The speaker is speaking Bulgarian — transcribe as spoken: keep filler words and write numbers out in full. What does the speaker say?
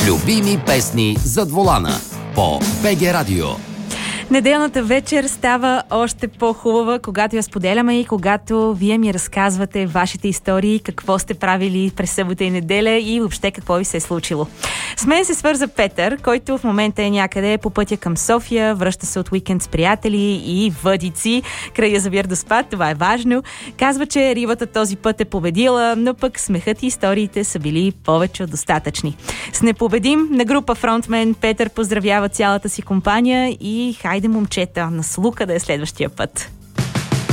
Любими песни зад волана по БГ Радио. Неделната вечер става още по-хубава, когато я споделяме и когато вие ми разказвате вашите истории, какво сте правили през събота и неделя и въобще какво ви се е случило. С мен се свърза Петър, който в момента е някъде по пътя към София, връща се от уикенд с приятели и въдици край язовир Доспат, това е важно. Казва, че рибата този път е победила, но пък смехът и историите са били повече от достатъчни. С Непобедим на група Фронтмен Петър поздравява цялата си компания и хайде момчета, на слука да е следващия път.